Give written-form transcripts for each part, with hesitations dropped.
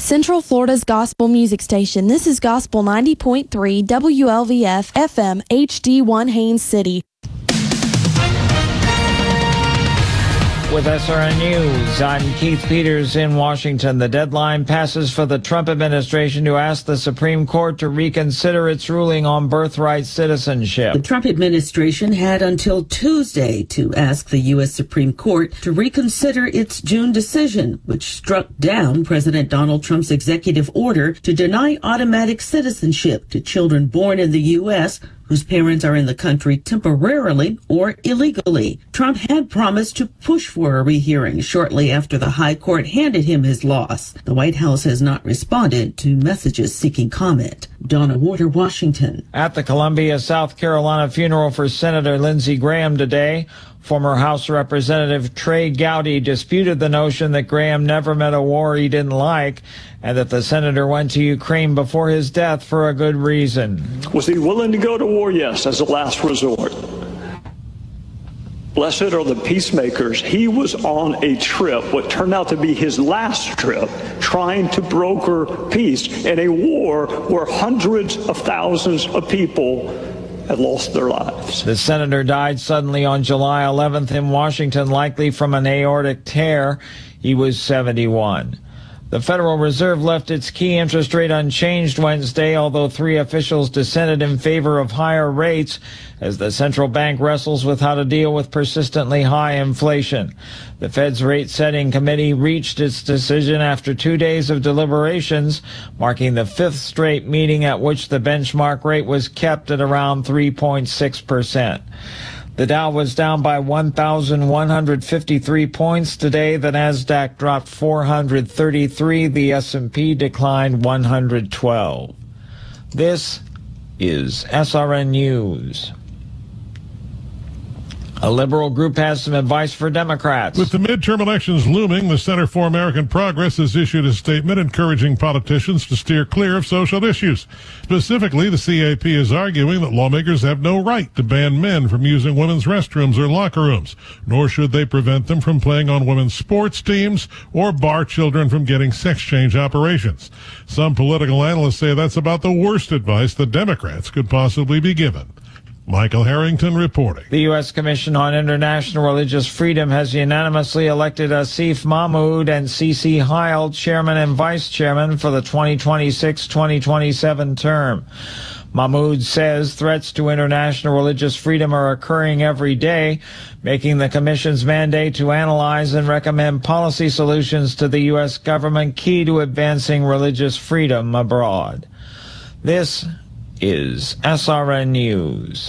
Central Florida's gospel music station. This is Gospel 90.3 WLVF FM HD1 Haines City. With SRN News, I'm Keith Peters in Washington. The deadline passes for the Trump administration to ask the Supreme Court to reconsider its ruling on birthright citizenship. The Trump administration had until Tuesday to ask the U.S. Supreme Court to reconsider its June decision, which struck down President Donald Trump's executive order to deny automatic citizenship to children born in the U.S. whose parents are in the country temporarily or illegally. Trump had promised to push for a rehearing shortly after the high court handed him his loss. The White House has not responded to messages seeking comment. Donna Warder, Washington. At the Columbia, South Carolina funeral for Senator Lindsey Graham today, former House Representative Trey Gowdy disputed the notion that Graham never met a war he didn't like and that the senator went to Ukraine before his death for a good reason. Was he willing to go to war? Yes, as a last resort. Blessed are the peacemakers. He was on a trip, what turned out to be his last trip, trying to broker peace in a war where hundreds of thousands of people had lost their lives. The senator died suddenly on July 11th in Washington, likely from an aortic tear. He was 71. The Federal Reserve left its key interest rate unchanged Wednesday, although three officials dissented in favor of higher rates as the central bank wrestles with how to deal with persistently high inflation. The Fed's rate-setting committee reached its decision after 2 days of deliberations, marking the fifth straight meeting at which the benchmark rate was kept at around 3.6%. The Dow was down by 1,153 points today. The Nasdaq dropped 433. The S&P declined 112. This is SRN News. A liberal group has some advice for Democrats. With the midterm elections looming, the Center for American Progress has issued a statement encouraging politicians to steer clear of social issues. Specifically, the CAP is arguing that lawmakers have no right to ban men from using women's restrooms or locker rooms, nor should they prevent them from playing on women's sports teams or bar children from getting sex change operations. Some political analysts say that's about the worst advice the Democrats could possibly be given. Michael Harrington reporting. The U.S. Commission on International Religious Freedom has unanimously elected Asif Mahmood and C.C. Heil chairman and vice chairman for the 2026-2027 term. Mahmood says threats to international religious freedom are occurring every day, making the Commission's mandate to analyze and recommend policy solutions to the U.S. government key to advancing religious freedom abroad. This is SRN News.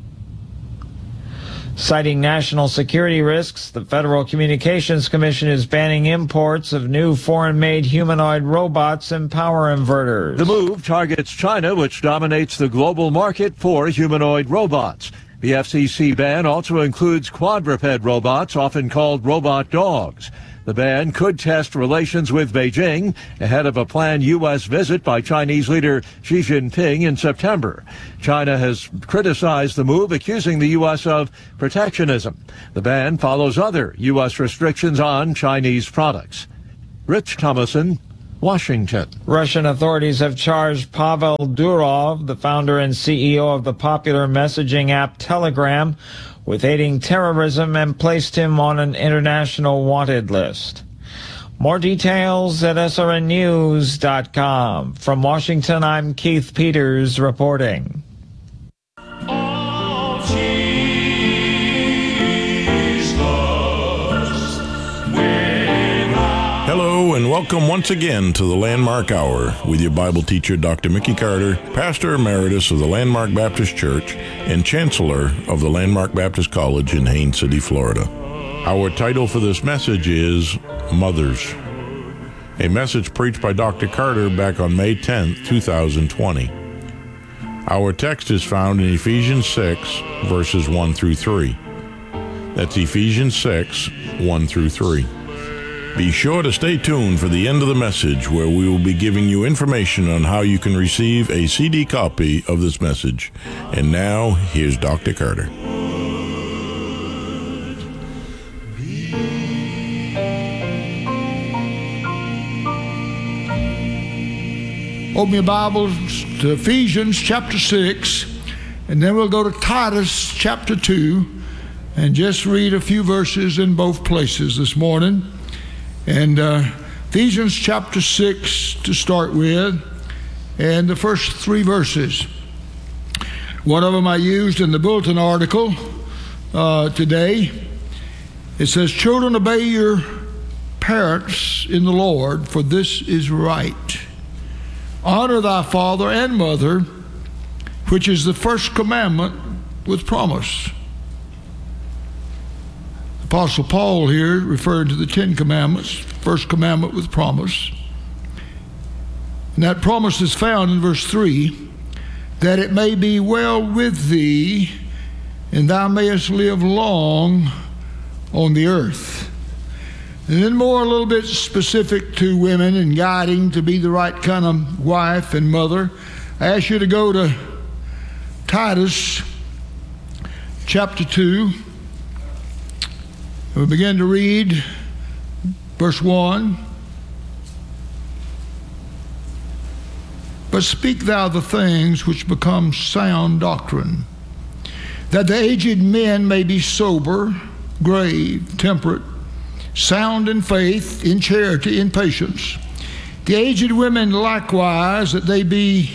Citing national security risks, the Federal Communications Commission is banning imports of new foreign-made humanoid robots and power inverters. The move targets China, which dominates the global market for humanoid robots. The FCC ban also includes quadruped robots, often called robot dogs. The ban could test relations with Beijing ahead of a planned U.S. visit by Chinese leader Xi Jinping in September. China has criticized the move, accusing the U.S. of protectionism. The ban follows other U.S. restrictions on Chinese products. Rich Thomason, Washington. Russian authorities have charged Pavel Durov, the founder and CEO of the popular messaging app Telegram, with aiding terrorism and placed him on an international wanted list. More details at srnnews.com. From Washington, I'm Keith Peters reporting. Hello and welcome once again to the Landmark Hour with your Bible teacher, Dr. Mickey Carter, Pastor Emeritus of the Landmark Baptist Church and Chancellor of the Landmark Baptist College in Haines City, Florida. Our title for this message is Mothers, a message preached by Dr. Carter back on May 10, 2020. Our text is found in Ephesians 6, verses 1 through 3. That's Ephesians 6, 1 through 3. Be sure to stay tuned for the end of the message, where we will be giving you information on how you can receive a CD copy of this message. And now, here's Dr. Carter. Open your Bibles to Ephesians chapter 6, and then we'll go to Titus chapter 2, and just read a few verses in both places this morning. And Ephesians chapter 6 to start with, and the first 3 verses. One of them I used in the bulletin article today. It says, "Children, obey your parents in the Lord, for this is right. Honor thy father and mother, which is the first commandment with promise." Apostle Paul here referred to the 10 commandments, first commandment with promise. And that promise is found in verse 3, "That it may be well with thee, and thou mayest live long on the earth." And then more a little bit specific to women and guiding to be the right kind of wife and mother. I ask you to go to Titus chapter 2. We begin to read verse 1. "But speak thou the things which become sound doctrine, that the aged men may be sober, grave, temperate, sound in faith, in charity, in patience. The aged women likewise, that they be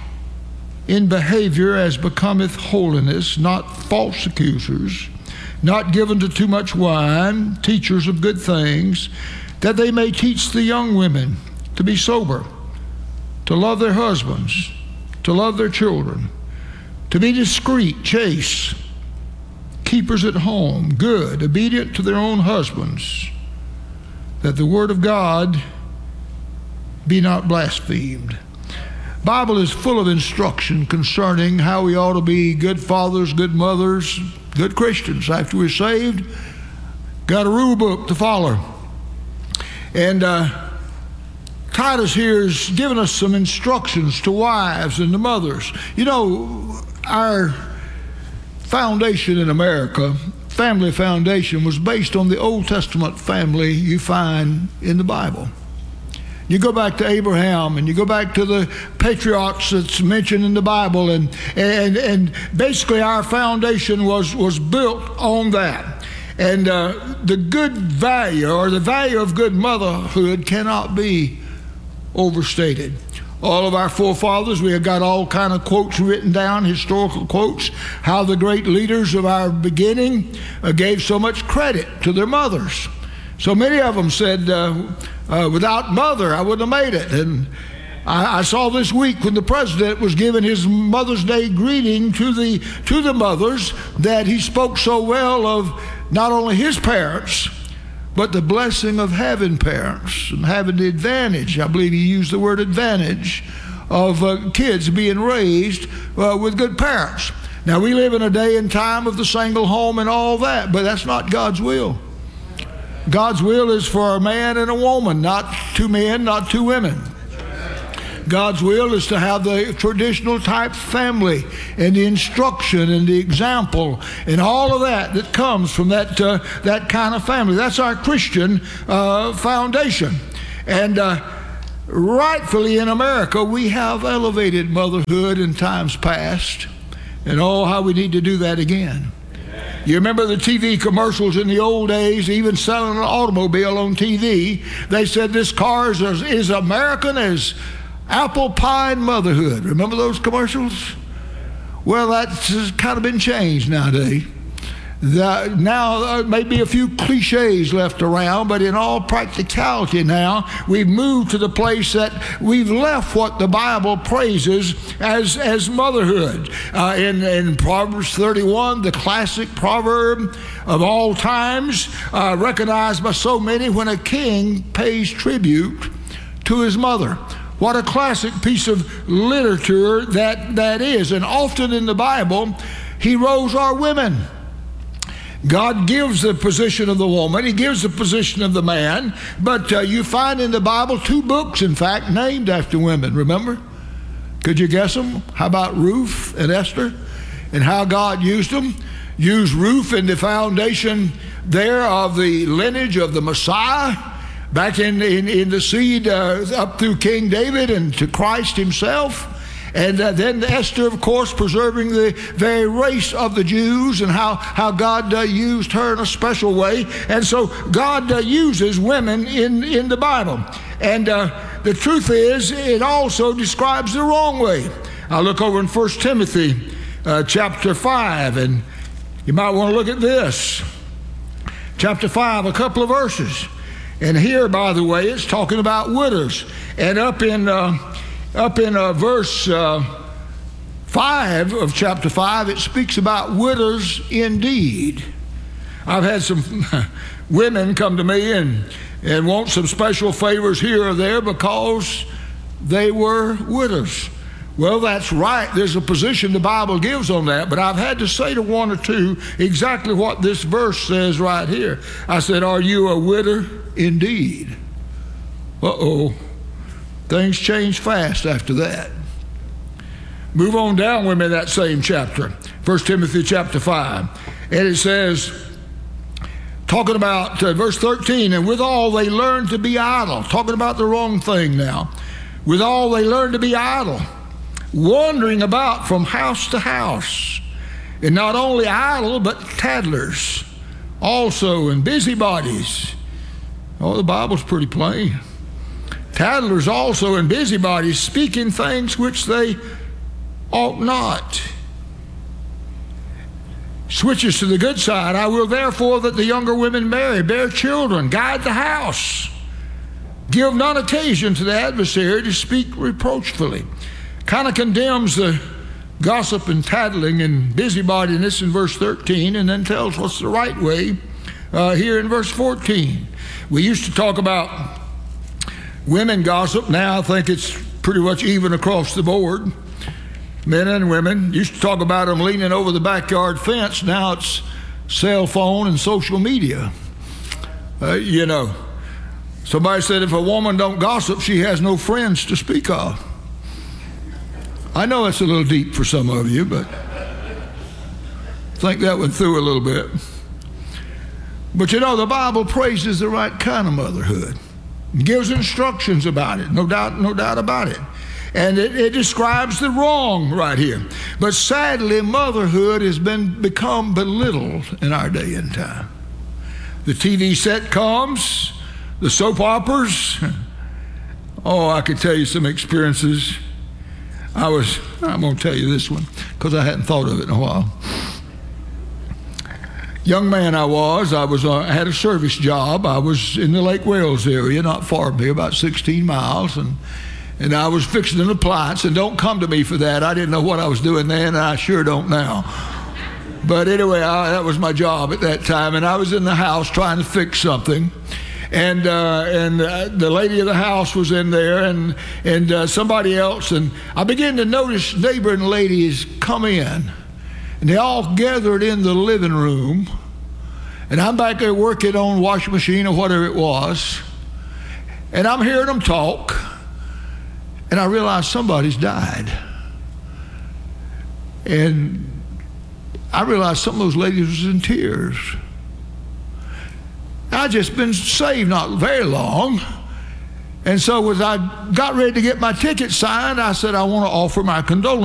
in behavior as becometh holiness, not false accusers, not given to too much wine, teachers of good things, that they may teach the young women to be sober, to love their husbands, to love their children, to be discreet, chaste, keepers at home, good, obedient to their own husbands, that the word of God be not blasphemed." Bible is full of instruction concerning how we ought to be good fathers, good mothers, good Christians. After we're saved, got a rule book to follow. And Titus here is giving us some instructions to wives and to mothers. You know, our foundation in America, family foundation, was based on the Old Testament family you find in the Bible. You go back to Abraham, and you go back to the patriarchs that's mentioned in the Bible, and basically our foundation was built on that. And the good value, or the value of good motherhood, cannot be overstated. All of our forefathers, we have got all kind of quotes written down, historical quotes, how the great leaders of our beginning gave so much credit to their mothers. So many of them said, without mother, I wouldn't have made it. And I saw this week when the president was giving his Mother's Day greeting to the mothers, that he spoke so well of not only his parents, but the blessing of having parents and having the advantage, I believe he used the word advantage, of kids being raised with good parents. Now, we live in a day and time of the single home and all that, but that's not God's will. God's will is for a man and a woman, not 2 men, not 2 women. God's will is to have the traditional type family and the instruction and the example and all of that comes from that kind of family. That's our Christian foundation. And rightfully in America, we have elevated motherhood in times past, and oh, how we need to do that again. You remember the TV commercials in the old days, even selling an automobile on TV. They said this car is as American as apple pie and motherhood. Remember those commercials? Well, that's kind of been changed nowadays. Now may be a few cliches left around, but in all practicality now, we've moved to the place that we've left what the Bible praises as motherhood. In Proverbs 31, the classic proverb of all times, recognized by so many, when a king pays tribute to his mother. What a classic piece of literature that is. And often in the Bible, heroes are women. God gives the position of the woman, he gives the position of the man, but you find in the Bible 2 books, in fact, named after women, remember? Could you guess them? How about Ruth and Esther? And how God used them? Used Ruth in the foundation there of the lineage of the Messiah, back in the seed up through King David and to Christ himself. And then Esther, of course, preserving the very race of the Jews and how God used her in a special way. And so God uses women in the Bible. And the truth is, it also describes the wrong way. I look over in 1 Timothy chapter 5, and you might want to look at this. Chapter 5, a couple of verses. And here, by the way, it's talking about widows. And up in verse 5 of chapter 5, it speaks about widows indeed. I've had some women come to me and want some special favors here or there because they were widows. Well, that's right. There's a position the Bible gives on that, but I've had to say to one or two exactly what this verse says right here. I said, are you a widow indeed? Uh-oh. Things change fast after that. Move on down with me in that same chapter, 1 Timothy chapter 5. And it says, talking about verse 13, and withal they learn to be idle. Talking about the wrong thing now. Withal they learn to be idle, wandering about from house to house. And not only idle, but tattlers also, and busybodies. Oh, the Bible's pretty plain. Tattlers also and busybodies, speaking things which they ought not. Switches to the good side. I will therefore that the younger women marry, bear children, guide the house, give none occasion to the adversary to speak reproachfully. Kind of condemns the gossip and tattling and busybodiness in verse 13, and then tells what's the right way here in verse 14. We used to talk about women gossip. Now I think it's pretty much even across the board. Men and women used to talk about them leaning over the backyard fence. Now it's cell phone and social media. You know, somebody said if a woman don't gossip, she has no friends to speak of. I know it's a little deep for some of you, but I think that went through a little bit. But you know, the Bible praises the right kind of motherhood. It gives instructions about it, no doubt about it. And it describes the wrong right here. But sadly, motherhood has become belittled in our day and time. The TV sitcoms, the soap operas. Oh, I could tell you some experiences. I'm going to tell you this one because I hadn't thought of it in a while. Young man I had a service job. I was in the Lake Wales area, not far from here, about 16 miles, and I was fixing an appliance, and don't come to me for that. I didn't know what I was doing then, and I sure don't now. But anyway, that was my job at that time, and I was in the house trying to fix something, and the lady of the house was in there, and somebody else, and I began to notice neighboring ladies come in. And they all gathered in the living room, and I'm back there working on washing machine or whatever it was, and I'm hearing them talk, and I realized somebody's died. And I realized some of those ladies was in tears. I'd just been saved not very long, and so as I got ready to get my ticket signed, I said, I want to offer my condolences